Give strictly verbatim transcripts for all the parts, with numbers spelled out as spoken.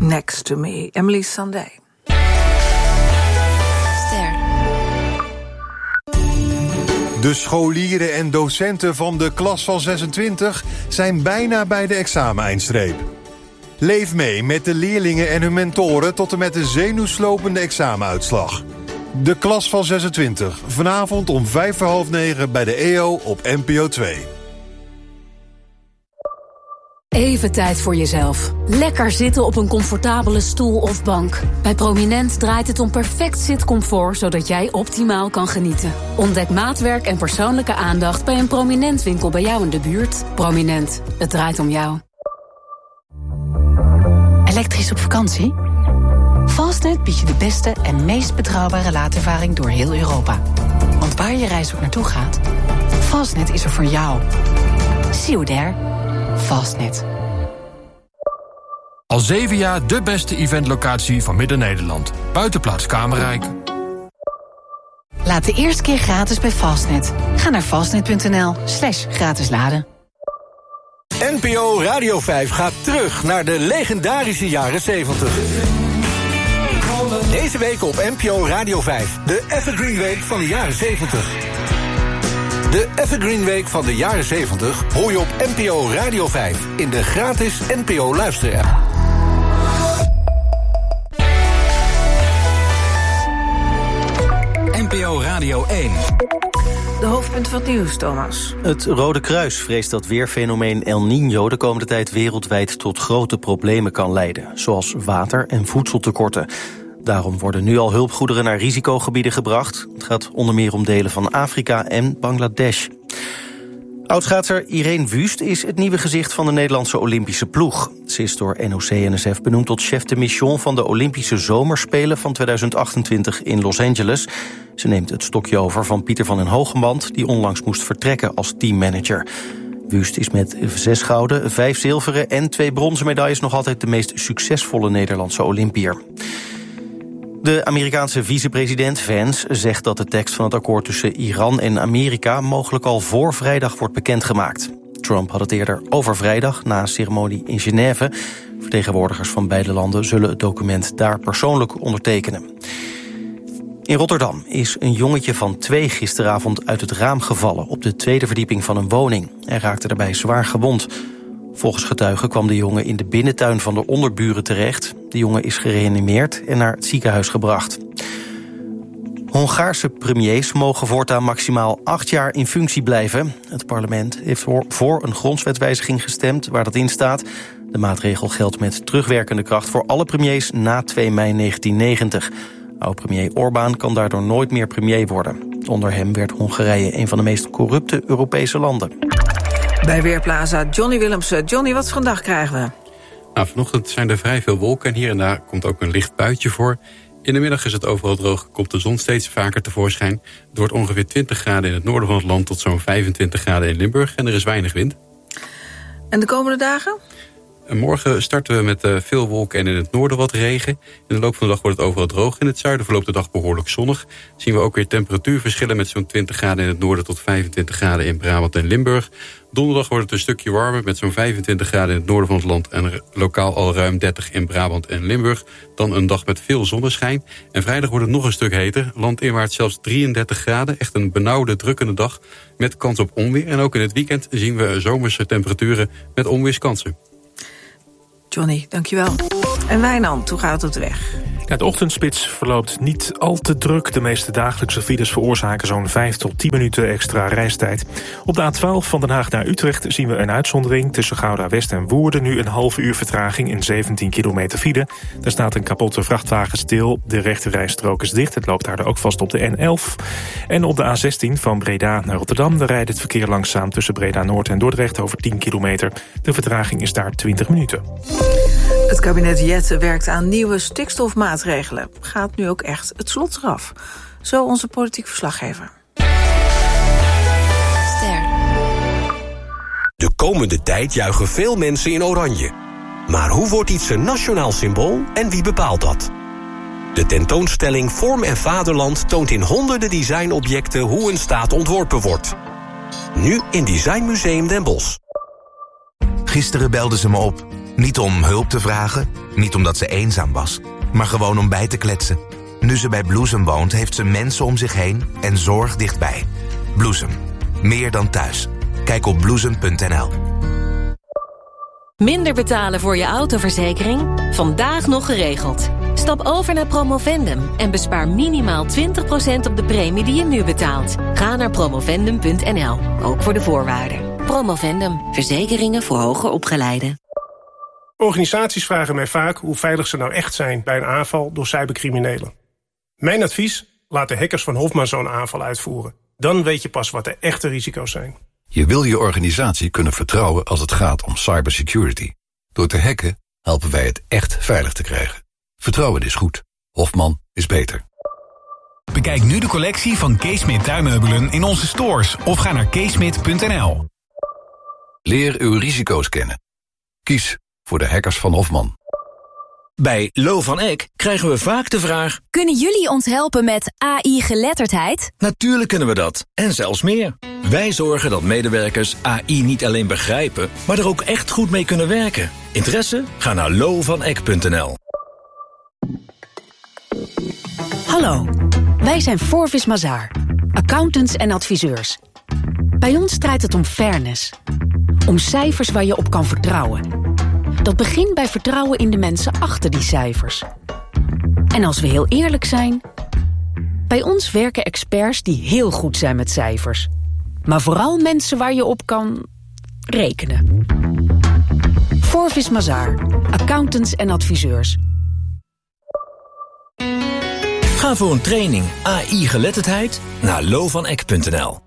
Next to Me, Emily Sandé. Ster. De scholieren en docenten van de klas van zesentwintig zijn bijna bij de exameneindstreep. Leef mee met de leerlingen en hun mentoren tot en met de zenuwslopende examenuitslag. De klas van zesentwintig, vanavond om vijf voor half negen bij de E O op N P O twee. Even tijd voor jezelf. Lekker zitten op een comfortabele stoel of bank. Bij Prominent draait het om perfect zitcomfort, zodat jij optimaal kan genieten. Ontdek maatwerk en persoonlijke aandacht bij een Prominent winkel bij jou in de buurt. Prominent, het draait om jou. Elektrisch op vakantie? Fastnet biedt je de beste en meest betrouwbare laadervaring door heel Europa. Want waar je reis ook naartoe gaat, Fastnet is er voor jou. See you there. Fastnet. Al zeven jaar de beste eventlocatie van Midden-Nederland. Buitenplaats Kamerrijk. Laat de eerste keer gratis bij Fastnet. Ga naar fastnet.nl slash gratis laden. N P O Radio vijf gaat terug naar de legendarische jaren zeventig. Deze week op N P O Radio vijf, de Evergreen Week van de jaren zeventig. De Evergreen Week van de jaren zeventig hoor je op N P O Radio vijf in de gratis N P O luisterapp. N P O Radio één. De hoofdpunten van het nieuws, Thomas. Het Rode Kruis vreest dat weerfenomeen El Niño de komende tijd wereldwijd tot grote problemen kan leiden, zoals water- en voedseltekorten. Daarom worden nu al hulpgoederen naar risicogebieden gebracht. Het gaat onder meer om delen van Afrika en Bangladesh. Oudschaatser Irene Wüst is het nieuwe gezicht van de Nederlandse Olympische ploeg. Ze is door N O C N S F benoemd tot chef de mission van de Olympische Zomerspelen van tweeduizend achtentwintig in Los Angeles. Ze neemt het stokje over van Pieter van den Hogeband, die onlangs moest vertrekken als teammanager. Wüst is met zes gouden, vijf zilveren en twee bronzen medailles nog altijd de meest succesvolle Nederlandse Olympiër. De Amerikaanse vicepresident Vance zegt dat de tekst van het akkoord tussen Iran en Amerika mogelijk al voor vrijdag wordt bekendgemaakt. Trump had het eerder over vrijdag na een ceremonie in Genève. Vertegenwoordigers van beide landen zullen het document daar persoonlijk ondertekenen. In Rotterdam is een jongetje van twee gisteravond uit het raam gevallen op de tweede verdieping van een woning. Hij raakte daarbij zwaar gewond. Volgens getuigen kwam de jongen in de binnentuin van de onderburen terecht. De jongen is gereanimeerd en naar het ziekenhuis gebracht. Hongaarse premiers mogen voortaan maximaal acht jaar in functie blijven. Het parlement heeft voor een grondwetswijziging gestemd waar dat in staat. De maatregel geldt met terugwerkende kracht voor alle premiers na twee mei negentien negentig. Oud-premier Orbán kan daardoor nooit meer premier worden. Onder hem werd Hongarije een van de meest corrupte Europese landen. Bij Weerplaza Johnny Willemsen. Johnny, wat voor een dag krijgen we? Nou, vanochtend zijn er vrij veel wolken en hier en daar komt ook een licht buitje voor. In de middag is het overal droog, komt de zon steeds vaker tevoorschijn. Het wordt ongeveer twintig graden in het noorden van het land tot zo'n vijfentwintig graden in Limburg en er is weinig wind. En de komende dagen? En morgen starten we met uh, veel wolken en in het noorden wat regen. In de loop van de dag wordt het overal droog. In het zuiden verloopt de dag behoorlijk zonnig. Zien we ook weer temperatuurverschillen met zo'n twintig graden in het noorden tot vijfentwintig graden in Brabant en Limburg. Donderdag wordt het een stukje warmer met zo'n vijfentwintig graden in het noorden van het land en lokaal al ruim dertig in Brabant en Limburg. Dan een dag met veel zonneschijn. En vrijdag wordt het nog een stuk heter. Landinwaarts zelfs drieëndertig graden. Echt een benauwde, drukkende dag met kans op onweer. En ook in het weekend zien we zomerse temperaturen met onweerskansen. Johnny, dankjewel. En Wijnand, hoe gaat het op de weg? Ja, de ochtendspits verloopt niet al te druk. De meeste dagelijkse files veroorzaken zo'n vijf tot tien minuten extra reistijd. Op de A twaalf van Den Haag naar Utrecht zien we een uitzondering. Tussen Gouda West en Woerden nu een half uur vertraging in zeventien kilometer file. Daar staat een kapotte vrachtwagen stil. De rechterrijstrook is dicht. Het loopt daar ook vast op de N elf. En op de A zestien van Breda naar Rotterdam. Daar rijdt het verkeer langzaam tussen Breda Noord en Dordrecht over tien kilometer. De vertraging is daar twintig minuten. Het kabinet Jette werkt aan nieuwe stikstofmaatregelen. Gaat nu ook echt het slot eraf. Zo onze politiek verslaggever. Ster. De komende tijd juichen veel mensen in oranje. Maar hoe wordt iets een nationaal symbool en wie bepaalt dat? De tentoonstelling Vorm en Vaderland toont in honderden designobjecten hoe een staat ontworpen wordt. Nu in Designmuseum Den Bosch. Gisteren belden ze me op. Niet om hulp te vragen, niet omdat ze eenzaam was, maar gewoon om bij te kletsen. Nu ze bij Bloesem woont, heeft ze mensen om zich heen en zorg dichtbij. Bloesem. Meer dan thuis. Kijk op bloesem punt n l. Minder betalen voor je autoverzekering? Vandaag nog geregeld. Stap over naar Promovendum en bespaar minimaal twintig procent op de premie die je nu betaalt. Ga naar promovendum punt n l, ook voor de voorwaarden. Promovendum, verzekeringen voor hoger opgeleiden. Organisaties vragen mij vaak hoe veilig ze nou echt zijn bij een aanval door cybercriminelen. Mijn advies? Laat de hackers van Hofman zo'n aanval uitvoeren. Dan weet je pas wat de echte risico's zijn. Je wil je organisatie kunnen vertrouwen als het gaat om cybersecurity. Door te hacken helpen wij het echt veilig te krijgen. Vertrouwen is goed. Hofman is beter. Bekijk nu de collectie van Keesmit tuinmeubelen in onze stores of ga naar keesmit punt n l. Leer uw risico's kennen. Kies voor de hackers van Hofman. Bij Lo van Eck krijgen we vaak de vraag: kunnen jullie ons helpen met A I-geletterdheid? Natuurlijk kunnen we dat, en zelfs meer. Wij zorgen dat medewerkers A I niet alleen begrijpen, maar er ook echt goed mee kunnen werken. Interesse? Ga naar lo van eck punt n l. Hallo, wij zijn Forvis Mazars, accountants en adviseurs. Bij ons draait het om fairness. Om cijfers waar je op kan vertrouwen. Dat begint bij vertrouwen in de mensen achter die cijfers. En als we heel eerlijk zijn, bij ons werken experts die heel goed zijn met cijfers. Maar vooral mensen waar je op kan rekenen. Forvis Mazars, accountants en adviseurs. Ga voor een training A I-geletterdheid naar lo van eck punt n l.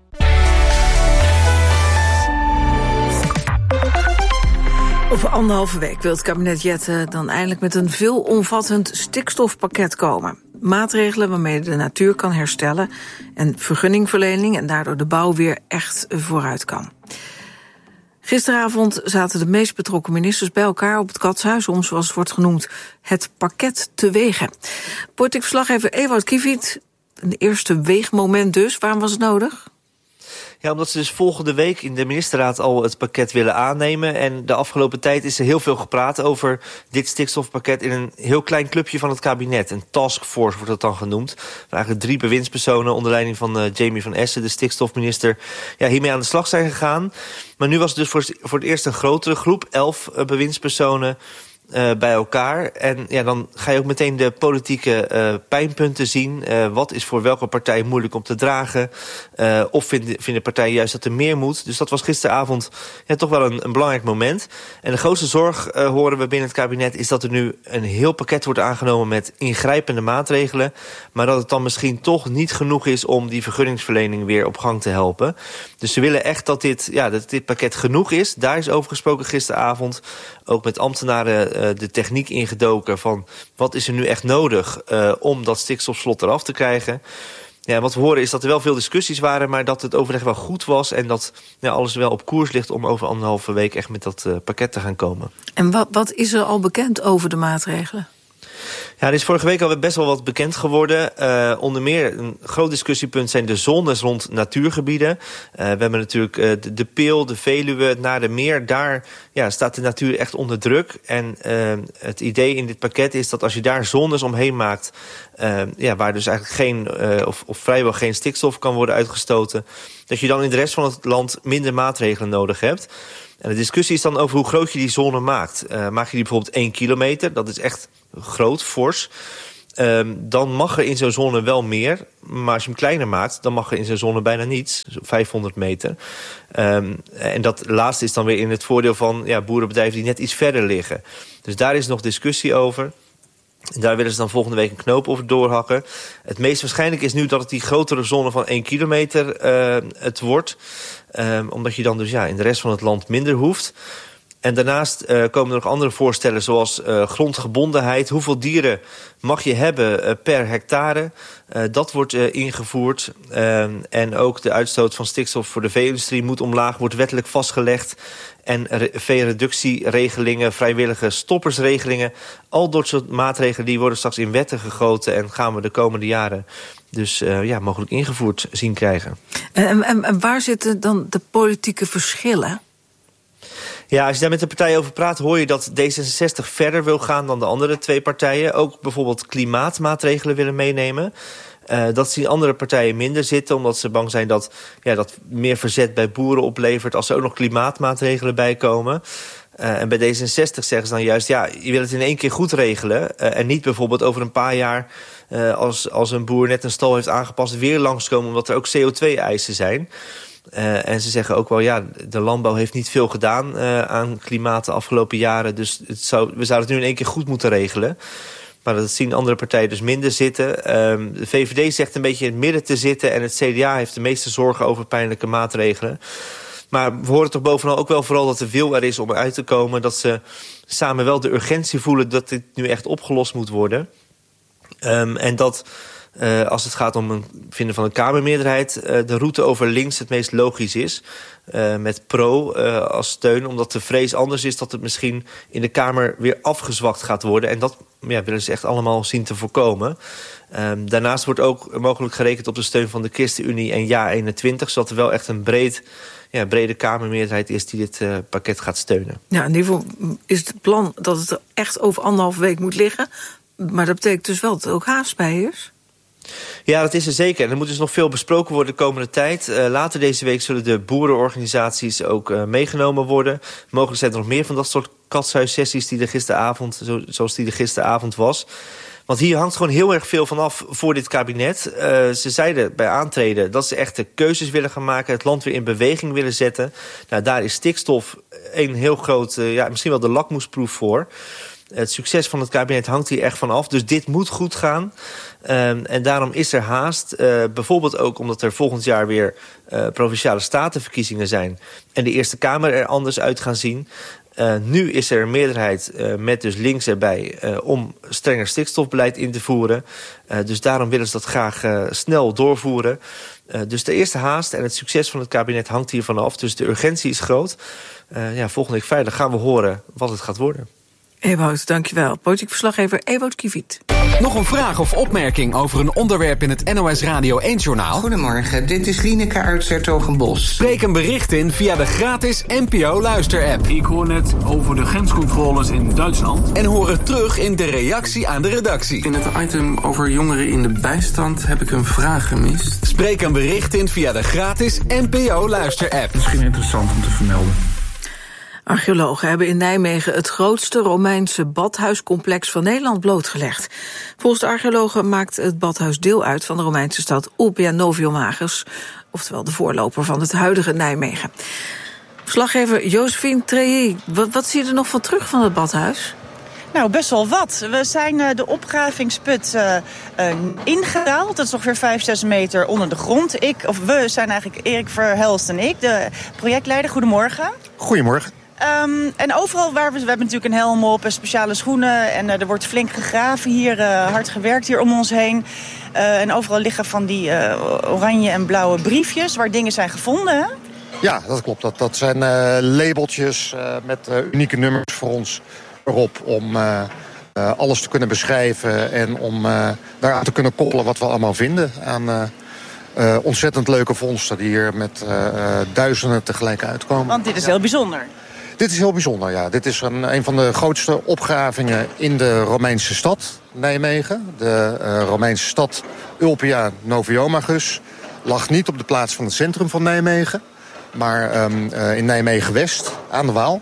Over anderhalve week wil het kabinet Jette dan eindelijk met een veelomvattend stikstofpakket komen. Maatregelen waarmee je de natuur kan herstellen en vergunningverlening en daardoor de bouw weer echt vooruit kan. Gisteravond zaten de meest betrokken ministers bij elkaar op het Katshuis om, zoals het wordt genoemd, het pakket te wegen. Politiek verslaggever Ewout Kiviet, een eerste weegmoment dus. Waarom was het nodig? Ja, omdat ze dus volgende week in de ministerraad al het pakket willen aannemen. En de afgelopen tijd is er heel veel gepraat over dit stikstofpakket in een heel klein clubje van het kabinet. Een taskforce wordt dat dan genoemd. Waar eigenlijk drie bewindspersonen onder leiding van uh, Jamie van Essen, de stikstofminister, ja, hiermee aan de slag zijn gegaan. Maar nu was het dus voor, voor het eerst een grotere groep, elf uh, bewindspersonen Uh, bij elkaar. En ja, dan ga je ook meteen de politieke uh, pijnpunten zien. Uh, wat is voor welke partij moeilijk om te dragen? Uh, of vinden, vinden partijen juist dat er meer moet? Dus dat was gisteravond ja, toch wel een, een belangrijk moment. En de grootste zorg, uh, horen we binnen het kabinet, is dat er nu een heel pakket wordt aangenomen met ingrijpende maatregelen. Maar dat het dan misschien toch niet genoeg is om die vergunningsverlening weer op gang te helpen. Dus ze willen echt dat dit, ja, dat dit pakket genoeg is. Daar is over gesproken gisteravond. Ook met ambtenaren uh, de techniek ingedoken van wat is er nu echt nodig uh, om dat stikstofslot eraf te krijgen. Ja, wat we horen is dat er wel veel discussies waren, maar dat het overleg wel goed was en dat ja, alles wel op koers ligt om over anderhalve week echt met dat uh, pakket te gaan komen. En wat, wat is er al bekend over de maatregelen? Ja, er is vorige week al best wel wat bekend geworden. Uh, onder meer een groot discussiepunt zijn de zones rond natuurgebieden. Uh, we hebben natuurlijk uh, de, de Peel, de Veluwe, het Naardermeer. Daar ja, staat de natuur echt onder druk. En uh, het idee in dit pakket is dat als je daar zones omheen maakt, Uh, ja, waar dus eigenlijk geen, uh, of, of vrijwel geen stikstof kan worden uitgestoten, dat je dan in de rest van het land minder maatregelen nodig hebt. En de discussie is dan over hoe groot je die zone maakt. Uh, maak je die bijvoorbeeld één kilometer, dat is echt groot, fors. Um, dan mag er in zo'n zone wel meer. Maar als je hem kleiner maakt, dan mag er in zo'n zone bijna niets. Dus vijfhonderd meter. Um, en dat laatste is dan weer in het voordeel van ja, boerenbedrijven die net iets verder liggen. Dus daar is nog discussie over. En daar willen ze dan volgende week een knoop over doorhakken. Het meest waarschijnlijk is nu dat het die grotere zone van één kilometer uh, het wordt. Um, omdat je dan dus ja, in de rest van het land minder hoeft. En daarnaast uh, komen er nog andere voorstellen zoals uh, grondgebondenheid. Hoeveel dieren mag je hebben uh, per hectare? Uh, dat wordt uh, ingevoerd. Uh, en ook de uitstoot van stikstof voor de vee-industrie moet omlaag, wordt wettelijk vastgelegd. En veereductieregelingen, vrijwillige stoppersregelingen. Al dat soort maatregelen die worden straks in wetten gegoten en gaan we de komende jaren dus uh, ja, mogelijk ingevoerd zien krijgen. En, en, en waar zitten dan de politieke verschillen? Ja, als je daar met de partijen over praat, hoor je dat D zesenzestig verder wil gaan dan de andere twee partijen. Ook bijvoorbeeld klimaatmaatregelen willen meenemen. Uh, dat zien andere partijen minder zitten, omdat ze bang zijn dat ja, dat meer verzet bij boeren oplevert als er ook nog klimaatmaatregelen bij komen. Uh, en bij D zesenzestig zeggen ze dan juist, ja, je wil het in één keer goed regelen. Uh, en niet bijvoorbeeld over een paar jaar, uh, als, als een boer net een stal heeft aangepast, weer langskomen omdat er ook C O twee eisen zijn. Uh, en ze zeggen ook wel, ja, de landbouw heeft niet veel gedaan uh, aan klimaat de afgelopen jaren. Dus het zou, we zouden het nu in één keer goed moeten regelen. Maar dat zien andere partijen dus minder zitten. Um, de V V D zegt een beetje in het midden te zitten en het C D A heeft de meeste zorgen over pijnlijke maatregelen. Maar we horen toch bovenal ook wel vooral dat de wil er is om eruit te komen. Dat ze samen wel de urgentie voelen dat dit nu echt opgelost moet worden. Um, en dat uh, als het gaat om het vinden van een Kamermeerderheid, uh, de route over links het meest logisch is. Uh, met pro uh, als steun, omdat de vrees anders is dat het misschien in de Kamer weer afgezwakt gaat worden. En dat ja, willen ze echt allemaal zien te voorkomen. Um, daarnaast wordt ook mogelijk gerekend op de steun van de ChristenUnie en Ja eenentwintig, zodat er wel echt een breed, ja, brede Kamermeerderheid is die dit uh, pakket gaat steunen. Ja, in ieder geval is het plan dat het er echt over anderhalve week moet liggen. Maar dat betekent dus wel dat er ook haast bij is? Ja, dat is er zeker. En er moet dus nog veel besproken worden de komende tijd. Uh, later deze week zullen de boerenorganisaties ook uh, meegenomen worden. Mogelijk zijn er nog meer van dat soort katshuissessies die er gisteravond, zo, zoals die er gisteravond was. Want hier hangt gewoon heel erg veel van af voor dit kabinet. Uh, ze zeiden bij aantreden dat ze echte keuzes willen gaan maken, het land weer in beweging willen zetten. Nou, daar is stikstof een heel groot, uh, ja, misschien wel de lakmoesproef voor. Het succes van het kabinet hangt hier echt van af. Dus dit moet goed gaan. Um, en daarom is er haast. Uh, bijvoorbeeld ook omdat er volgend jaar weer uh, provinciale statenverkiezingen zijn. En de Eerste Kamer er anders uit gaan zien. Uh, nu is er een meerderheid uh, met dus links erbij uh, om strenger stikstofbeleid in te voeren. Uh, dus daarom willen ze dat graag uh, snel doorvoeren. Uh, dus de eerste haast en het succes van het kabinet hangt hiervan af. Dus de urgentie is groot. Uh, ja, volgende week vrijdag gaan we horen wat het gaat worden. Ewout, dankjewel. Politiek verslaggever Ewout Kiviet. Nog een vraag of opmerking over een onderwerp in het N O S Radio één-journaal? Goedemorgen, dit is Lieneke uit 's-Hertogenbosch. Spreek een bericht in via de gratis N P O-luister-app. Ik hoor net over de grenscontroles in Duitsland. En hoor het terug in de reactie aan de redactie. In het item over jongeren in de bijstand heb ik een vraag gemist. Spreek een bericht in via de gratis N P O-luister-app. Misschien interessant om te vermelden. Archeologen hebben in Nijmegen het grootste Romeinse badhuiscomplex van Nederland blootgelegd. Volgens de archeologen maakt het badhuis deel uit van de Romeinse stad Ulpia Noviomagus, oftewel de voorloper van het huidige Nijmegen. Verslaggever Josephine Treilly, wat, wat zie je er nog van terug van het badhuis? Nou, best wel wat. We zijn uh, de opgravingsput uh, uh, ingedaald. Dat is ongeveer vijf, zes meter onder de grond. Ik, of we zijn eigenlijk Erik Verhelst en ik, de projectleider. Goedemorgen. Goedemorgen. Um, en overal waar we... We hebben natuurlijk een helm op en speciale schoenen. En uh, er wordt flink gegraven hier, uh, hard gewerkt hier om ons heen. Uh, en overal liggen van die uh, oranje en blauwe briefjes waar dingen zijn gevonden, hè? Ja, dat klopt. Dat, dat zijn uh, labeltjes uh, met uh, unieke nummers voor ons erop om uh, uh, alles te kunnen beschrijven en om uh, daaraan te kunnen koppelen wat we allemaal vinden aan uh, uh, ontzettend leuke vondsten die hier met uh, uh, duizenden tegelijk uitkomen. Want dit is heel bijzonder. Dit is heel bijzonder, ja. Dit is een, een van de grootste opgravingen in de Romeinse stad Nijmegen. De uh, Romeinse stad Ulpia Noviomagus lag niet op de plaats van het centrum van Nijmegen, maar um, uh, in Nijmegen-West aan de Waal.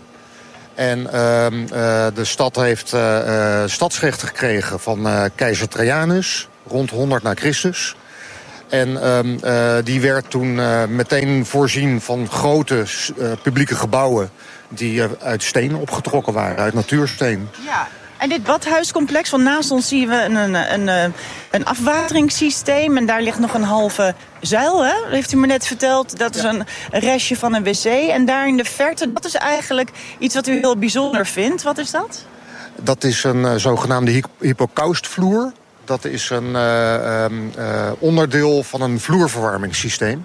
En uh, uh, de stad heeft uh, uh, stadsrechten gekregen van uh, keizer Trajanus, rond honderd na Christus. En uh, uh, die werd toen uh, meteen voorzien van grote uh, publieke gebouwen die uh, uit steen opgetrokken waren, uit natuursteen. Ja. En dit badhuiscomplex, van naast ons zien we een, een, een, een afwateringssysteem. En daar ligt nog een halve zuil, hè? Dat heeft u me net verteld. Dat is ja. een restje van een wc. En daar in de verte, dat is eigenlijk iets wat u heel bijzonder vindt. Wat is dat? Dat is een uh, zogenaamde hy- hypocaustvloer. Dat is een uh, um, uh, onderdeel van een vloerverwarmingssysteem.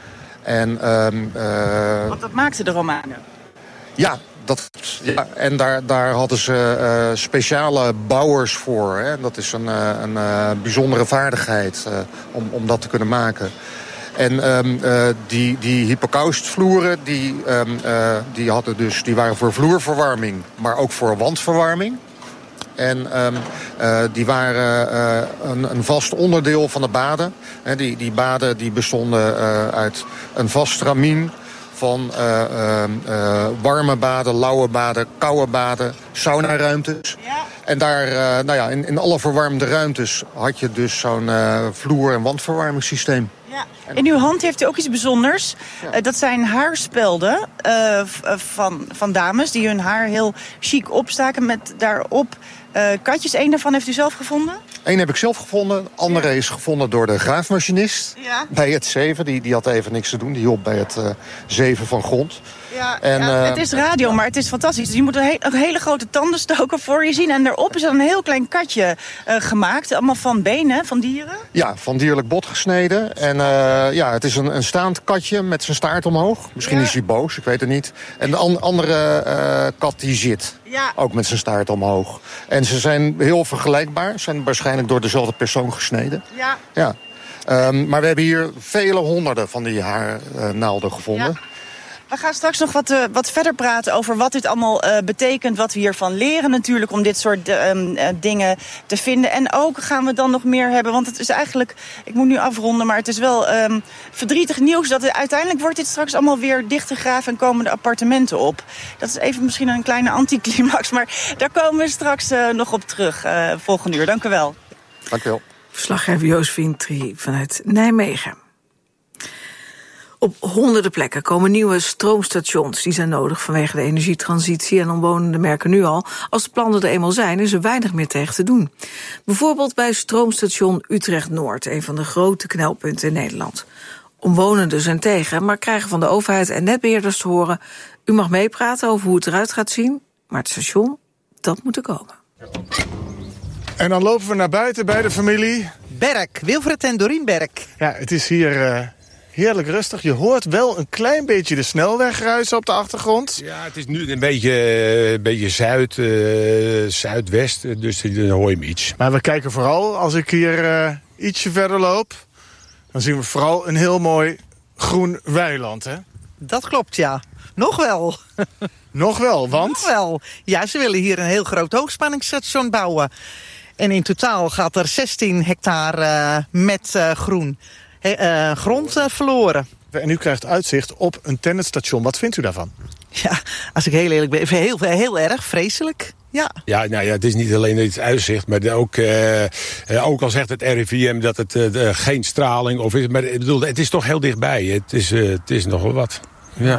En, uh, uh, Want dat maakten de Romeinen? Ja. Dat, ja, en daar, daar hadden ze uh, speciale bouwers voor. Hè. Dat is een, uh, een uh, bijzondere vaardigheid uh, om, om dat te kunnen maken. En um, uh, die, die hypocaustvloeren die, um, uh, die, hadden dus, die waren voor vloerverwarming, maar ook voor wandverwarming. En um, uh, die waren uh, een, een vast onderdeel van de baden. He, die, die baden die bestonden uh, uit een vast stramien van uh, uh, uh, warme baden, lauwe baden, koude baden, saunaruimtes. Ja. En daar, uh, nou ja, in, in alle verwarmde ruimtes had je dus zo'n uh, vloer- en wandverwarmingssysteem. Ja. In uw hand heeft u ook iets bijzonders. Ja. Uh, dat zijn haarspelden uh, van, van dames die hun haar heel chic opstaken met daarop uh, katjes. Eén daarvan heeft u zelf gevonden? Eén heb ik zelf gevonden. De andere ja. is gevonden door de graafmachinist ja. bij het zeven. Die, die had even niks te doen. Die hielp bij het uh, zeven van grond. Ja, en, ja, uh, het is radio, maar het is fantastisch. Dus je moet een, he- een hele grote tandenstoker voor je zien. En daarop is er een heel klein katje uh, gemaakt. Allemaal van benen, van dieren. Ja, van dierlijk bot gesneden. En uh, ja, het is een, een staand katje met zijn staart omhoog. Misschien ja. is hij boos, ik weet het niet. En de an- andere uh, kat die zit. Ja. Ook met zijn staart omhoog. En ze zijn heel vergelijkbaar. Ze zijn waarschijnlijk door dezelfde persoon gesneden. Ja. ja. Um, maar we hebben hier vele honderden van die haarnaalden uh, gevonden. Ja. We gaan straks nog wat, uh, wat verder praten over wat dit allemaal uh, betekent. Wat we hiervan leren natuurlijk om dit soort uh, um, uh, dingen te vinden. En ook gaan we dan nog meer hebben. Want het is eigenlijk, ik moet nu afronden, maar het is wel um, verdrietig nieuws. Dat het, uiteindelijk wordt dit straks allemaal weer dichtgegraven en komen de appartementen op. Dat is even misschien een kleine anticlimax. Maar daar komen we straks uh, nog op terug uh, volgende uur. Dank u wel. Dank u wel. Verslaggever Josephine Trie vanuit Nijmegen. Op honderden plekken komen nieuwe stroomstations. Die zijn nodig vanwege de energietransitie. En omwonenden merken nu al, als de plannen er eenmaal zijn, is er weinig meer tegen te doen. Bijvoorbeeld bij stroomstation Utrecht-Noord, een van de grote knelpunten in Nederland. Omwonenden zijn tegen, maar krijgen van de overheid en netbeheerders te horen: u mag meepraten over hoe het eruit gaat zien, maar het station, dat moet er komen. En dan lopen we naar buiten bij de familie Berk, Wilfred en Dorien Berk. Ja, het is hier Uh... heerlijk rustig. Je hoort wel een klein beetje de snelweg ruisen op de achtergrond. Ja, het is nu een beetje, een beetje zuid, uh, zuidwest, dus dan hoor je hem iets. Maar we kijken vooral, als ik hier uh, ietsje verder loop, dan zien we vooral een heel mooi groen weiland, hè? Dat klopt, ja. Nog wel. Nog wel, want? Nog wel. Ja, ze willen hier een heel groot hoogspanningsstation bouwen. En in totaal gaat er zestien hectare uh, met uh, groen He, uh, grond uh, verloren. En u krijgt uitzicht op een tennetstation. Wat vindt u daarvan? Ja, als ik heel eerlijk ben, heel, heel erg vreselijk. Ja. Ja, nou ja, het is niet alleen het uitzicht, maar ook, uh, ook al zegt het R I V M dat het uh, geen straling of is, maar ik bedoel, het is toch heel dichtbij. Het is, uh, het is nog wel wat. Ja.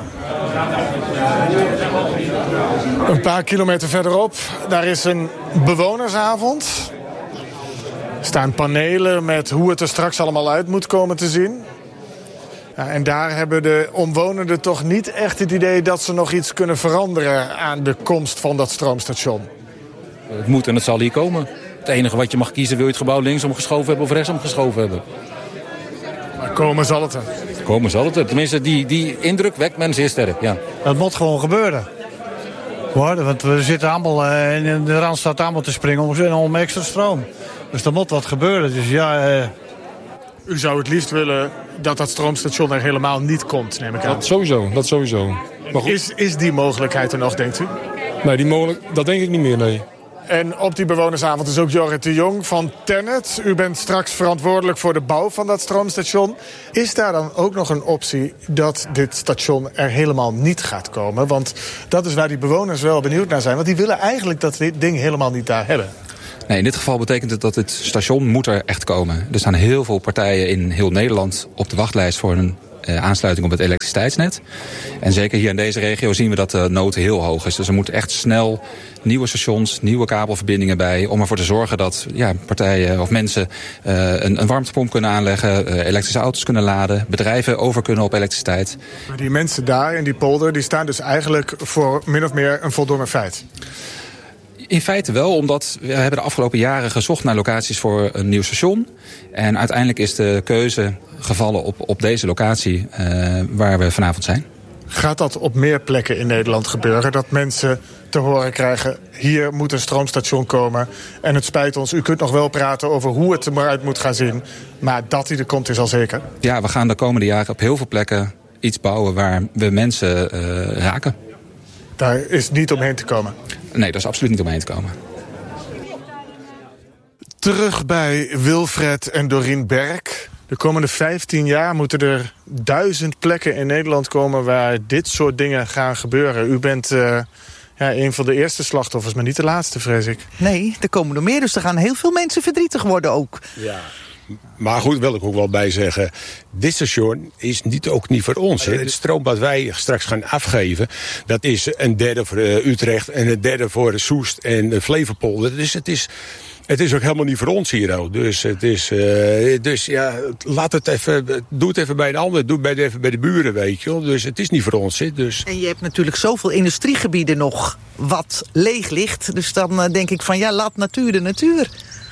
Een paar kilometer verderop, daar is een bewonersavond. Er staan panelen met hoe het er straks allemaal uit moet komen te zien. Ja, en daar hebben de omwonenden toch niet echt het idee dat ze nog iets kunnen veranderen aan de komst van dat stroomstation. Het moet en het zal hier komen. Het enige wat je mag kiezen, wil je het gebouw linksom geschoven hebben of rechtsom geschoven hebben. Maar komen zal het er. Komen zal het er. Tenminste, die, die indruk wekt men zeer sterk, ja. Dat moet gewoon gebeuren. Hoor, want we zitten allemaal uh, in de rand staat allemaal te springen om, om extra stroom. Dus er moet wat gebeuren. Dus ja, uh... U zou het liefst willen dat dat stroomstation er helemaal niet komt, neem ik aan. Dat sowieso, dat sowieso. Maar goed. Is, is die mogelijkheid er nog, denkt u? Nee, die mogelijk, dat denk ik niet meer, nee. En op die bewonersavond is ook Jorrit de Jong van Tennet. U bent straks verantwoordelijk voor de bouw van dat stroomstation. Is daar dan ook nog een optie dat dit station er helemaal niet gaat komen? Want dat is waar die bewoners wel benieuwd naar zijn. Want die willen eigenlijk dat dit ding helemaal niet daar hebben. Nee, in dit geval betekent het dat het station moet er echt komen. Er staan heel veel partijen in heel Nederland op de wachtlijst voor een uh, aansluiting op het elektriciteitsnet. En zeker hier in deze regio zien we dat de nood heel hoog is. Dus er moeten echt snel nieuwe stations, nieuwe kabelverbindingen bij, om ervoor te zorgen dat ja, partijen of mensen uh, een, een warmtepomp kunnen aanleggen, uh, elektrische auto's kunnen laden, bedrijven over kunnen op elektriciteit. Maar die mensen daar in die polder, die staan dus eigenlijk voor min of meer een voldongen feit. In feite wel, omdat we hebben de afgelopen jaren gezocht naar locaties voor een nieuw station. En uiteindelijk is de keuze gevallen op, op deze locatie uh, waar we vanavond zijn. gaat dat op meer plekken in Nederland gebeuren. Dat mensen te horen krijgen, hier moet een stroomstation komen. En het spijt ons, u kunt nog wel praten over hoe het eruit moet gaan zien. Maar dat hij er komt is al zeker. Ja, we gaan de komende jaren op heel veel plekken iets bouwen waar we mensen uh, raken. Daar is niet omheen te komen? Nee, daar is absoluut niet omheen te komen. Terug bij Wilfred en Dorien Berk. De komende vijftien jaar moeten er duizend plekken in Nederland komen waar dit soort dingen gaan gebeuren. U bent uh, ja, een van de eerste slachtoffers, maar niet de laatste, vrees ik. Nee, er komen er meer, dus er gaan heel veel mensen verdrietig worden ook. Ja. Maar goed, wil ik ook wel bij zeggen, dit station is niet, ook niet voor ons. Hè. De stroom wat wij straks gaan afgeven, dat is een derde voor uh, Utrecht en een derde voor Soest en uh, Flevopolder. Dus het is... Het is ook helemaal niet voor ons hier ook. Dus, het is, uh, dus ja, laat het even, doe het even bij een ander. Doe het even bij de buren, weet je wel. Dus het is niet voor ons. Hè, dus. En je hebt natuurlijk zoveel industriegebieden nog wat leeg ligt. Dus dan uh, denk ik van ja, laat natuur de natuur.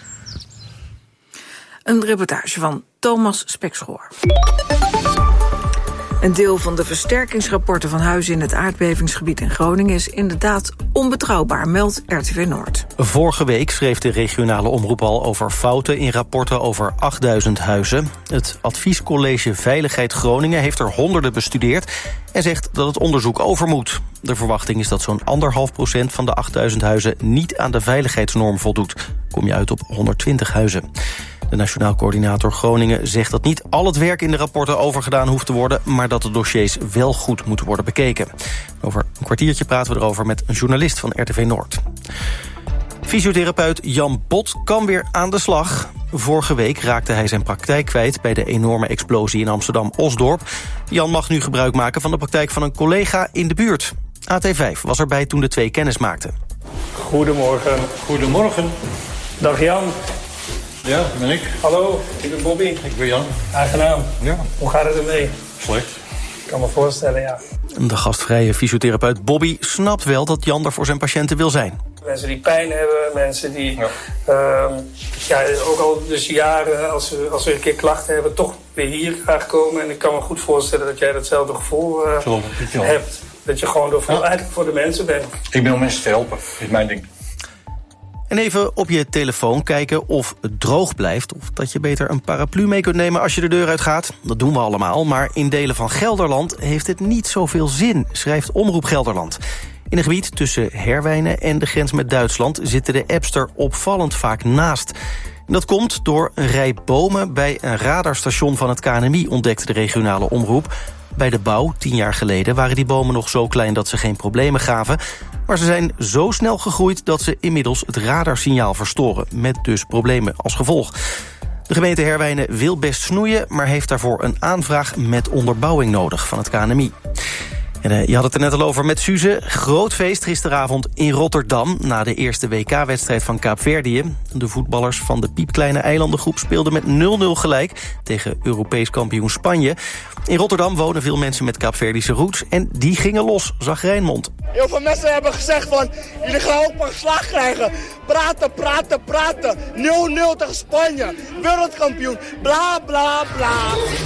Een reportage van Thomas Spekschoor. Een deel van de versterkingsrapporten van huizen in het aardbevingsgebied in Groningen is inderdaad onbetrouwbaar, meldt R T V Noord. Vorige week schreef de regionale omroep al over fouten in rapporten over achtduizend huizen. Het Adviescollege Veiligheid Groningen heeft er honderden bestudeerd en zegt dat het onderzoek over moet. De verwachting is dat zo'n anderhalf procent van de achtduizend huizen niet aan de veiligheidsnorm voldoet. Kom je uit op honderdtwintig huizen. De Nationaal Coördinator Groningen zegt dat niet al het werk in de rapporten overgedaan hoeft te worden, maar dat de dossiers wel goed moeten worden bekeken. Over een kwartiertje praten we erover met een journalist van R T V Noord. Fysiotherapeut Jan Bot kan weer aan de slag. Vorige week raakte hij zijn praktijk kwijt bij de enorme explosie in Amsterdam-Osdorp. Jan mag nu gebruik maken van de praktijk van een collega in de buurt. A T vijf was erbij toen de twee kennis maakten. Goedemorgen. Goedemorgen. Dag Jan. Ja, dat ben ik. Hallo, ik ben Bobby. Ik ben Jan. Aangenaam. Ja. Hoe gaat het ermee? Slecht. Ik kan me voorstellen, ja. De gastvrije fysiotherapeut Bobby snapt wel dat Jan er voor zijn patiënten wil zijn. Mensen die pijn hebben, mensen die ja. Uh, ja, ook al dus jaren, als we, als we een keer klachten hebben, toch weer hier graag komen. En ik kan me goed voorstellen dat jij datzelfde gevoel uh, Zo, hebt. Dat je gewoon door, ja. eigenlijk voor de mensen bent. Ik ben om mensen te helpen, is mijn ding. En even op je telefoon kijken of het droog blijft, of dat je beter een paraplu mee kunt nemen als je de deur uitgaat. Dat doen we allemaal, maar in delen van Gelderland heeft het niet zoveel zin, schrijft Omroep Gelderland. In een gebied tussen Herwijnen en de grens met Duitsland zitten de apps er opvallend vaak naast. En dat komt door een rij bomen bij een radarstation van het K N M I, ontdekte de regionale omroep. Bij de bouw, tien jaar geleden, waren die bomen nog zo klein dat ze geen problemen gaven. Maar ze zijn zo snel gegroeid dat ze inmiddels het radarsignaal verstoren, met dus problemen als gevolg. De gemeente Herwijnen wil best snoeien, maar heeft daarvoor een aanvraag met onderbouwing nodig van het K N M I. En, uh, je had het er net al over met Suze. Groot feest gisteravond in Rotterdam na de eerste W K-wedstrijd van Kaapverdië. De voetballers van de piepkleine eilandengroep speelden met nul nul gelijk tegen Europees kampioen Spanje. In Rotterdam wonen veel mensen met Kaapverdische roots en die gingen los, zag Rijnmond. Heel veel mensen hebben gezegd van, jullie gaan ook een slag krijgen. Praten, praten, praten. nul nul tegen Spanje. Wereldkampioen. Bla, bla, bla.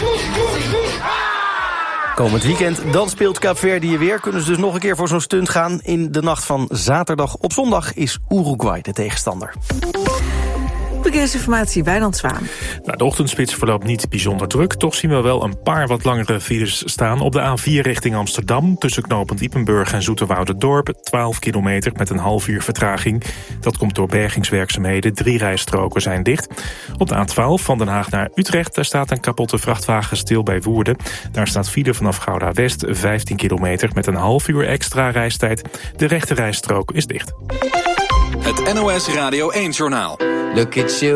Komend weekend, dan speelt Kaapverdië weer. Kunnen ze dus nog een keer voor zo'n stunt gaan. In de nacht van zaterdag op zondag is Uruguay de tegenstander. Verkeersinformatie, Wijnand Zwaan. Nou, de ochtendspits verloopt niet bijzonder druk. Toch zien we wel een paar wat langere files staan. Op de A vier richting Amsterdam, tussen knooppunt Ypenburg en Zoeterwouderdorp. twaalf kilometer met een half uur vertraging. Dat komt door bergingswerkzaamheden. Drie rijstroken zijn dicht. Op de A twaalf van Den Haag naar Utrecht. Daar staat een kapotte vrachtwagen stil bij Woerden. Daar staat file vanaf Gouda West. vijftien kilometer met een half uur extra reistijd. De rechte rijstrook is dicht. Het N O S Radio één Journaal. Look at you.